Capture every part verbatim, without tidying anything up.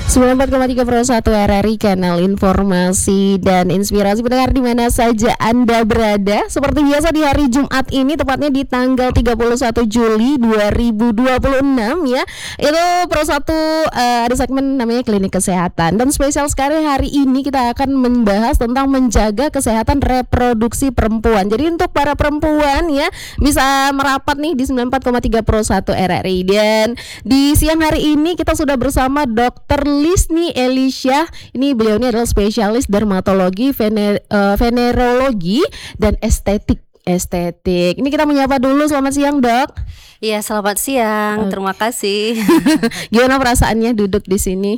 sembilan puluh empat koma tiga Pro satu R R I, kanal informasi dan inspirasi pendengar di mana saja Anda berada. Seperti biasa di hari Jumat ini, tepatnya di tanggal tiga puluh satu Juli dua ribu dua puluh enam ya. Itu Pro satu uh, ada segmen namanya Klinik Kesehatan. Dan spesial sekali hari ini kita akan membahas tentang menjaga kesehatan reproduksi perempuan. Jadi untuk para perempuan ya bisa merapat nih di sembilan puluh empat koma tiga Pro satu R R I. Dan di siang hari ini kita sudah bersama Dokter Lisni Elisha. Ini beliau ini adalah spesialis dermatologi, vener, uh, venerologi dan estetik. Estetik. Ini kita menyapa dulu. Selamat siang, Dok. Iya, selamat siang. Oh. Terima kasih. Gimana perasaannya duduk di sini?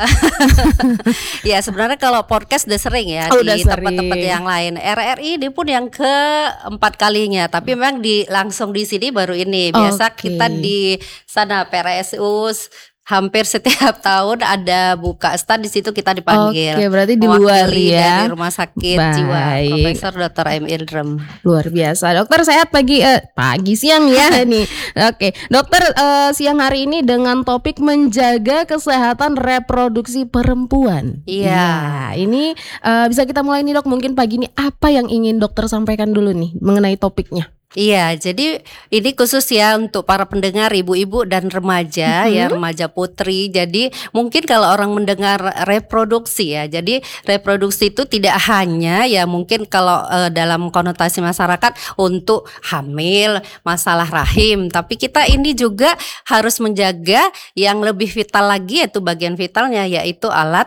Ya sebenarnya kalau podcast udah sering ya oh, di tempat-tempat yang lain. R R I ini pun yang keempat kalinya, tapi memang di langsung di sini baru ini. Biasa okay. Kita di sana P R S U hampir setiap tahun ada buka stand, di situ kita dipanggil. Oke, berarti di luar ya. Dari Rumah Sakit Baik. Jiwa Profesor Doktor M. Idrem. Luar biasa. Dokter sehat pagi eh, pagi siang ya nih. Oke, Dokter uh, siang hari ini dengan topik menjaga kesehatan reproduksi perempuan. Iya. Ya, ini uh, bisa kita mulai nih, Dok. Mungkin pagi ini apa yang ingin Dokter sampaikan dulu nih mengenai topiknya? Iya, jadi ini khusus ya untuk para pendengar ibu-ibu dan remaja mm-hmm. ya, remaja putri. Jadi mungkin kalau orang mendengar reproduksi ya, jadi reproduksi itu tidak hanya ya mungkin kalau uh, dalam konotasi masyarakat untuk hamil, masalah rahim, tapi kita ini juga harus menjaga yang lebih vital lagi, yaitu bagian vitalnya, yaitu alat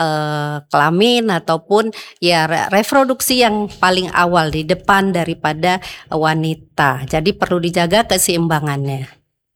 uh, kelamin ataupun ya reproduksi yang paling awal di depan daripada wanita. Jadi perlu dijaga keseimbangannya.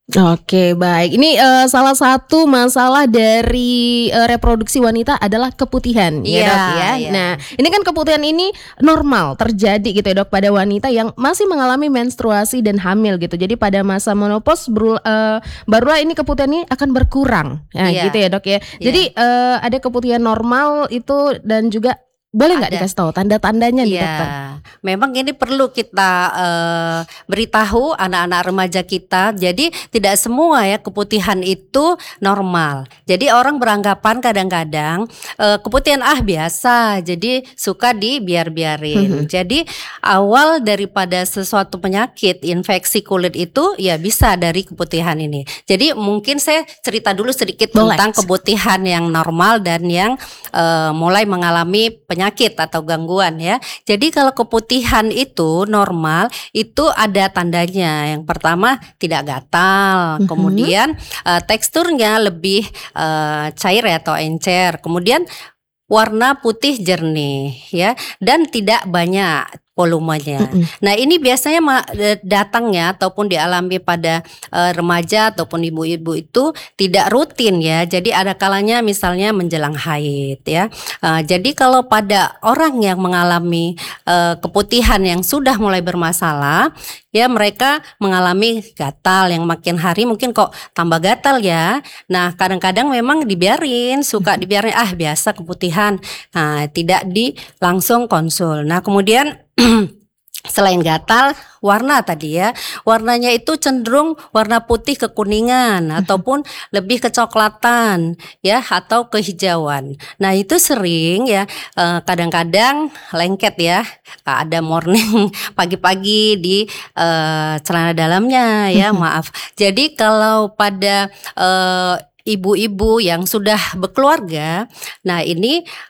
Oke, baik. Ini uh, salah satu masalah dari uh, reproduksi wanita adalah keputihan, yeah, ya Dok ya. Yeah. Nah, ini kan keputihan ini normal terjadi gitu ya Dok pada wanita yang masih mengalami menstruasi dan hamil gitu. Jadi pada masa menopause baru uh, barulah ini keputihan ini akan berkurang. Nah, yeah. gitu ya Dok ya. Yeah. Jadi uh, ada keputihan normal itu dan juga boleh nggak dikasih tahu tanda-tandanya nih ya, Dokter? Memang ini perlu kita uh, beritahu anak-anak remaja kita. Jadi tidak semua ya keputihan itu normal. Jadi orang beranggapan kadang-kadang uh, keputihan ah biasa, jadi suka dibiar-biarin. Mm-hmm. Jadi awal daripada sesuatu penyakit infeksi kulit itu ya bisa dari keputihan ini. Jadi mungkin saya cerita dulu sedikit boleh. Tentang keputihan yang normal dan yang uh, mulai mengalami penyakit penyakit atau gangguan ya. Jadi kalau keputihan itu normal, itu ada tandanya. Yang pertama tidak gatal, mm-hmm. kemudian uh, teksturnya lebih uh, cair ya, atau encer. Kemudian warna putih jernih ya, dan tidak banyak volumenya. Mm-hmm. Nah ini biasanya datangnya ataupun dialami pada uh, remaja ataupun ibu-ibu itu tidak rutin ya. Jadi ada kalanya misalnya menjelang haid ya. Uh, jadi kalau pada orang yang mengalami uh, keputihan yang sudah mulai bermasalah ya, mereka mengalami gatal yang makin hari mungkin kok tambah gatal ya. Nah kadang-kadang memang dibiarin, suka dibiarin ah biasa keputihan. Nah tidak di langsung konsul. Nah kemudian selain gatal, warna tadi ya, warnanya itu cenderung warna putih kekuningan ataupun lebih kecoklatan ya, atau kehijauan. Nah itu sering ya, eh, kadang-kadang lengket ya, ada morning pagi-pagi di eh, celana dalamnya ya, maaf. Jadi kalau pada eh, ibu-ibu yang sudah berkeluarga, nah ini